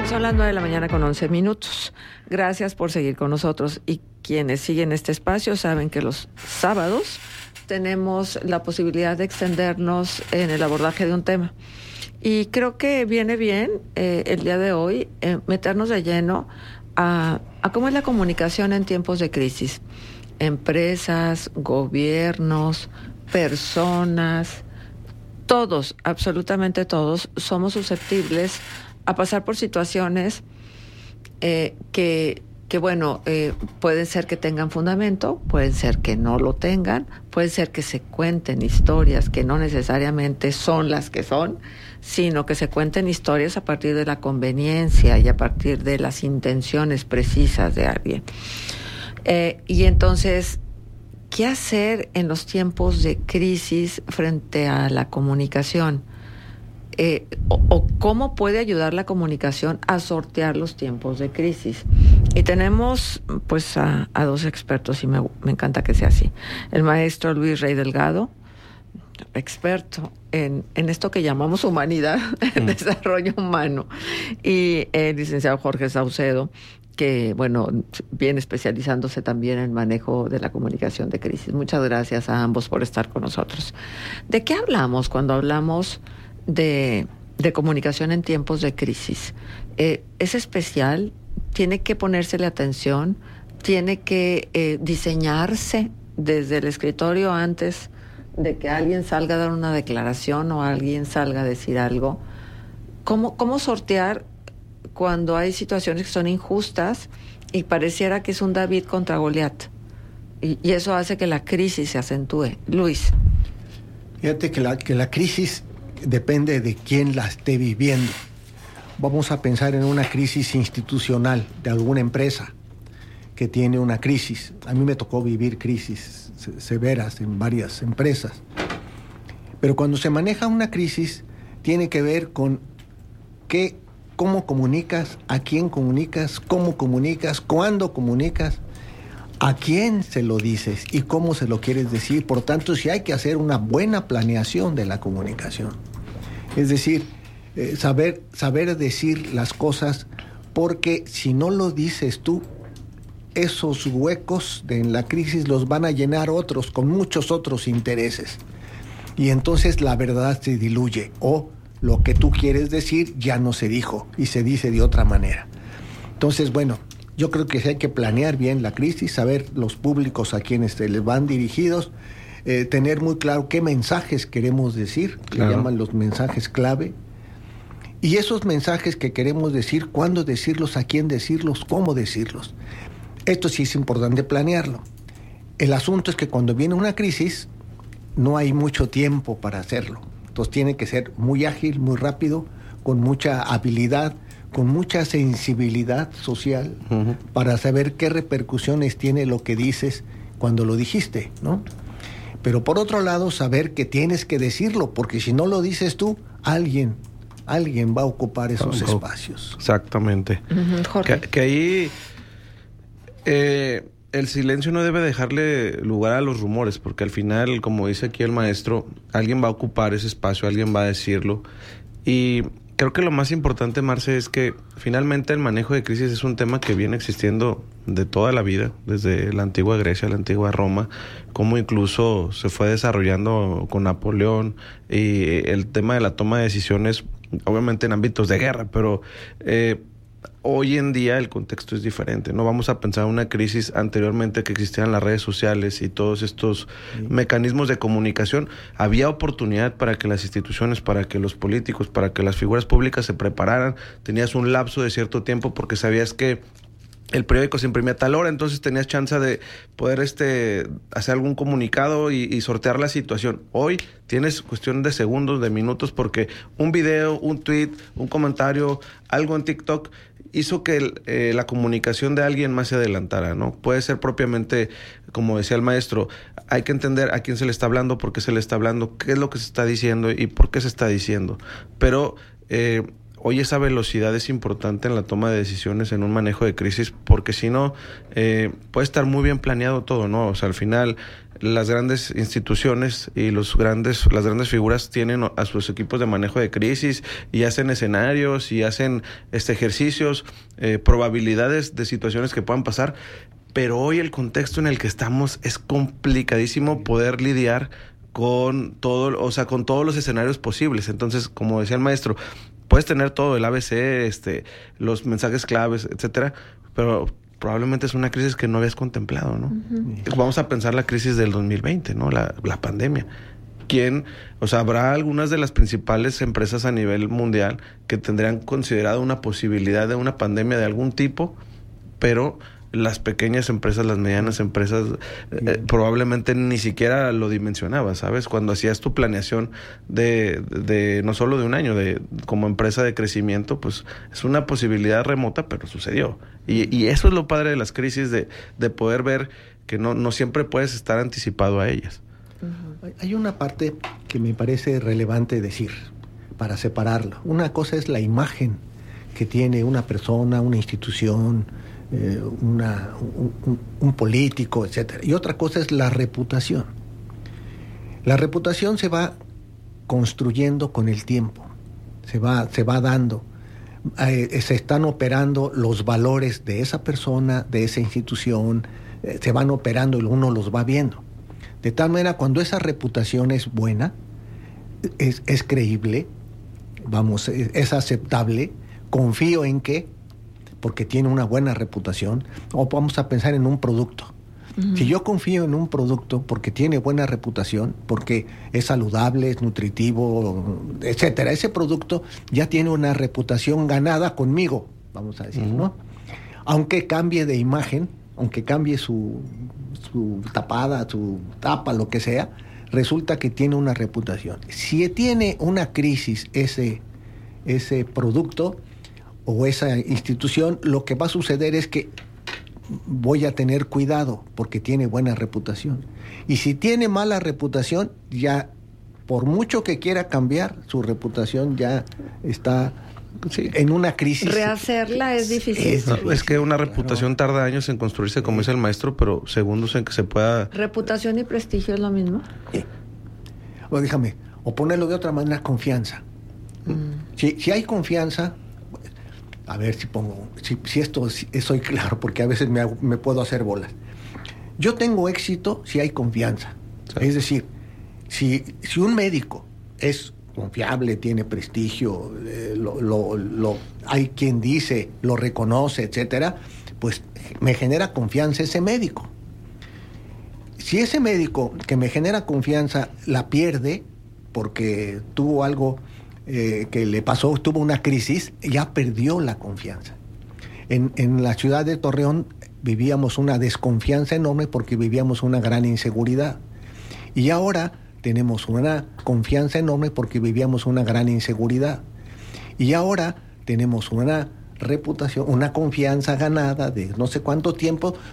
Son las 9:11 a.m. Gracias por seguir con nosotros. Y quienes siguen este espacio saben que los sábados tenemos la posibilidad de extendernos en el abordaje de un tema. Y creo que viene bien el día de hoy meternos de lleno a cómo es la comunicación en tiempos de crisis. Empresas, gobiernos, personas, todos, absolutamente todos, somos susceptibles a pasar por situaciones que pueden ser que tengan fundamento, pueden ser que no lo tengan, pueden ser que se cuenten historias que no necesariamente son las que son, sino que se cuenten historias a partir de la conveniencia y a partir de las intenciones precisas de alguien. Y entonces, ¿qué hacer en los tiempos de crisis frente a la comunicación? O cómo puede ayudar la comunicación a sortear los tiempos de crisis. Y tenemos pues a dos expertos, y me encanta que sea así. El maestro Luis Rey Delgado, experto en esto que llamamos humanidad, en desarrollo humano, y el licenciado Jorge Saucedo, que, viene especializándose también en el manejo de la comunicación de crisis. Muchas gracias a ambos por estar con nosotros. ¿De qué hablamos cuando hablamos de comunicación en tiempos de crisis? ¿Es especial? ¿Tiene que ponérsele atención? ¿Tiene que diseñarse desde el escritorio antes de que alguien salga a dar una declaración o alguien salga a decir algo? ¿Cómo sortear cuando hay situaciones que son injustas y pareciera que es un David contra Goliat? Y eso hace que la crisis se acentúe. Luis. Fíjate que la crisis depende de quién la esté viviendo. Vamos a pensar en una crisis institucional de alguna empresa que tiene una crisis. A mí me tocó vivir crisis severas en varias empresas. Pero cuando se maneja una crisis, tiene que ver con cómo comunicas, a quién comunicas, cómo comunicas, cuándo comunicas, a quién se lo dices y cómo se lo quieres decir. Por tanto, sí hay que hacer una buena planeación de la comunicación. Es decir, saber decir las cosas, porque si no lo dices tú, esos huecos en la crisis los van a llenar otros, con muchos otros intereses. Y entonces la verdad se diluye, o lo que tú quieres decir ya no se dijo y se dice de otra manera. Entonces, yo creo que sí hay que planear bien la crisis, saber los públicos a quienes se les van dirigidos, tener muy claro qué mensajes queremos decir, que llaman los mensajes clave, y esos mensajes que queremos decir, cuándo decirlos, a quién decirlos, cómo decirlos. Esto sí es importante planearlo. El asunto es que cuando viene una crisis, no hay mucho tiempo para hacerlo. Entonces tiene que ser muy ágil, muy rápido, con mucha habilidad, con mucha sensibilidad social, para saber qué repercusiones tiene lo que dices cuando lo dijiste, ¿no? Pero por otro lado, saber que tienes que decirlo, porque si no lo dices tú, alguien va a ocupar esos espacios. Exactamente. Jorge. Que ahí el silencio no debe dejarle lugar a los rumores, porque al final, como dice aquí el maestro, alguien va a ocupar ese espacio, alguien va a decirlo. Y creo que lo más importante, Marce, es que finalmente el manejo de crisis es un tema que viene existiendo de toda la vida, desde la antigua Grecia, la antigua Roma, como incluso se fue desarrollando con Napoleón, y el tema de la toma de decisiones, obviamente en ámbitos de guerra, pero hoy en día el contexto es diferente. No vamos a pensar en una crisis anteriormente que existían las redes sociales y todos estos mecanismos de comunicación. Había oportunidad para que las instituciones, para que los políticos, para que las figuras públicas se prepararan. Tenías un lapso de cierto tiempo porque sabías que el periódico se imprimía a tal hora, entonces tenías chance de poder hacer algún comunicado y sortear la situación. Hoy tienes cuestión de segundos, de minutos, porque un video, un tweet, un comentario, algo en TikTok hizo que la comunicación de alguien más se adelantara, ¿no? Puede ser propiamente, como decía el maestro, hay que entender a quién se le está hablando, por qué se le está hablando, qué es lo que se está diciendo y por qué se está diciendo. Pero hoy esa velocidad es importante en la toma de decisiones en un manejo de crisis, porque si no, puede estar muy bien planeado todo, ¿no? O sea, al final las grandes instituciones y las grandes figuras tienen a sus equipos de manejo de crisis y hacen escenarios y hacen ejercicios, probabilidades de situaciones que puedan pasar. Pero hoy el contexto en el que estamos es complicadísimo poder lidiar con todo, o sea, con todos los escenarios posibles. Entonces, como decía el maestro, puedes tener todo, el ABC, los mensajes claves, etcétera, pero probablemente es una crisis que no habías contemplado, ¿no? Uh-huh. Vamos a pensar la crisis del 2020, ¿no? La pandemia. Habrá algunas de las principales empresas a nivel mundial que tendrían considerado una posibilidad de una pandemia de algún tipo, pero las pequeñas empresas, las medianas empresas, probablemente ni siquiera lo dimensionabas, ¿sabes? Cuando hacías tu planeación de no solo de un año, como empresa de crecimiento, pues es una posibilidad remota, pero sucedió. Y eso es lo padre de las crisis, de poder ver que no siempre puedes estar anticipado a ellas. Uh-huh. Hay una parte que me parece relevante decir, para separarlo. Una cosa es la imagen que tiene una persona, una institución, un político, etcétera. Y otra cosa es la reputación. La reputación se va construyendo con el tiempo, se va dando, se están operando los valores de esa persona, de esa institución, se van operando y uno los va viendo. De tal manera, cuando esa reputación es buena, es creíble, es aceptable, confío en que porque tiene una buena reputación, o vamos a pensar en un producto. Uh-huh. Si yo confío en un producto porque tiene buena reputación, porque es saludable, es nutritivo, etcétera, ese producto ya tiene una reputación ganada conmigo, vamos a decir, uh-huh, ¿no? Aunque cambie de imagen, aunque cambie su tapada, su tapa, lo que sea, resulta que tiene una reputación. Si tiene una crisis ese producto o esa institución, lo que va a suceder es que voy a tener cuidado porque tiene buena reputación. Y si tiene mala reputación, ya por mucho que quiera cambiar, su reputación ya está en una crisis. Rehacerla es difícil. Es que una reputación tarda años en construirse, como dice el maestro, pero segundos en que se pueda... ¿Reputación y prestigio es lo mismo? Sí. O ponerlo de otra manera, confianza. Si hay confianza... A ver si soy claro, porque a veces me puedo hacer bolas. Yo tengo éxito si hay confianza. Sí. Es decir, si un médico es confiable, tiene prestigio, hay quien dice, lo reconoce, etcétera, pues me genera confianza ese médico. Si ese médico que me genera confianza la pierde porque tuvo algo que le pasó, tuvo una crisis, ya perdió la confianza. En la ciudad de Torreón vivíamos una desconfianza enorme porque vivíamos una gran inseguridad. Y ahora tenemos una confianza enorme porque vivíamos una gran inseguridad. Y ahora tenemos una reputación, una confianza ganada de no sé cuánto tiempo